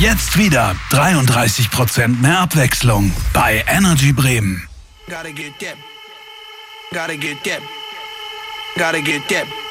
Jetzt wieder 33% mehr Abwechslung bei Energy Bremen. Gotta get that. Gotta get that. Gotta get that.